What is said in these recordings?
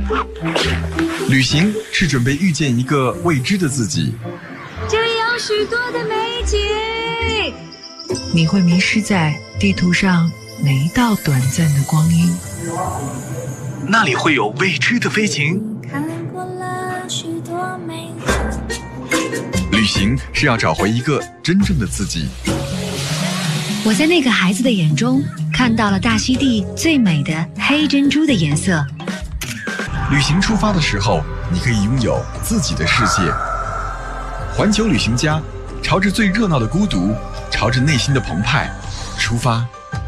旅行是准备遇见一个未知的自己， 这里有许多的美景， 你会迷失在地图上每一道短暂的光阴。 那里会有未知的飞行。 看过了许多美景， 旅行是要找回一个真正的自己。 我在那个孩子的眼中看到了大溪地最美的黑珍珠的颜色。 旅行出发的时候，你可以拥有自己的世界。环球旅行家，朝着最热闹的孤独，朝着内心的澎湃出发。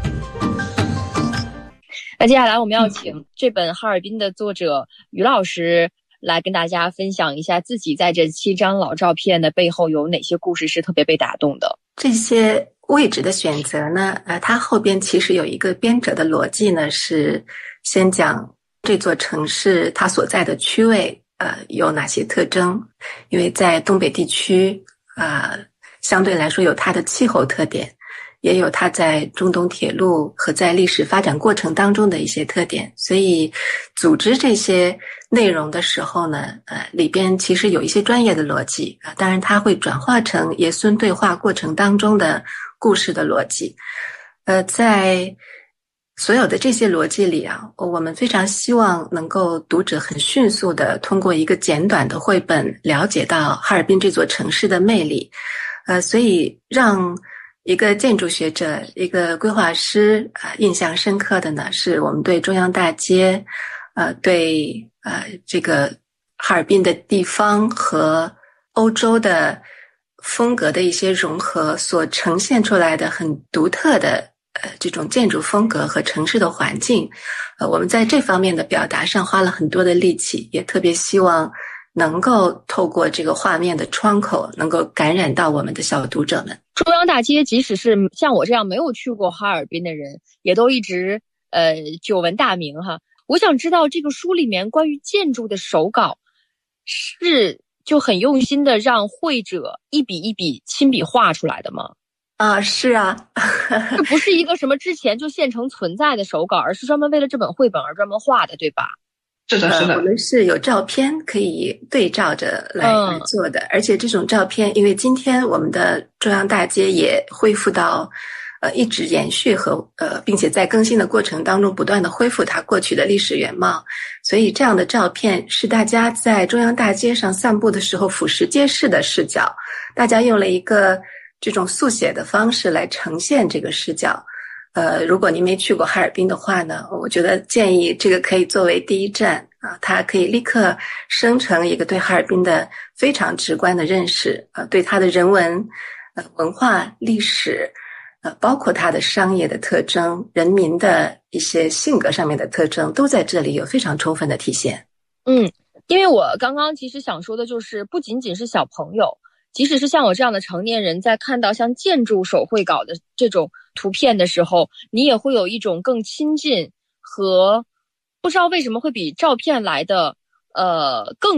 那接下来我们要请这本哈尔滨的作者于老师来跟大家分享一下自己在这7张老照片的背后有哪些故事是特别被打动的。 这些位置的选择呢，它后边其实有一个编者的逻辑呢，是先讲这座城市它所在的区位有哪些特征，因为在东北地区相对来说有它的气候特点，也有它在中东铁路和在历史发展过程当中的一些特点，所以组织这些内容的时候呢，里边其实有一些专业的逻辑当然它会转化成爷孙对话过程当中的故事的逻辑。在所有的这些逻辑里我们非常希望能够读者很迅速的通过一个简短的绘本了解到哈尔滨这座城市的魅力。所以让一个建筑学者，一个规划师印象深刻的呢，是我们对中央大街对这个哈尔滨的地方和欧洲的风格的一些融合所呈现出来的很独特的这种建筑风格和城市的环境。我们在这方面的表达上花了很多的力气，也特别希望能够透过这个画面的窗口能够感染到我们的小读者们。 中央大街即使是像我这样没有去过哈尔滨的人，也都一直久闻大名哈。我想知道这个书里面关于建筑的手稿是就很用心的让绘者一笔一笔亲笔画出来的吗？ 是啊。 这不是一个什么之前就现成存在的手稿，而是专门为了这本绘本而专门画的，对吧？ 是的，是的。 我们是有照片可以对照着来做的，而且这种照片，因为今天我们的中央大街也恢复到一直延续和并且在更新的过程当中不断的恢复它过去的历史原貌，所以这样的照片是大家在中央大街上散步的时候俯拾皆是的视角，大家用了一个这种速写的方式来呈现这个视角。如果您没去过哈尔滨的话呢，我觉得建议这个可以作为第一站它可以立刻生成一个对哈尔滨的非常直观的认识，对它的人文文化历史包括它的商业的特征，人民的一些性格上面的特征都在这里有非常充分的体现。 因为我刚刚其实想说的就是不仅仅是小朋友，即使是像我这样的成年人，在看到像建筑手绘稿的这种图片的时候，你也会有一种更亲近和不知道为什么会比照片来的更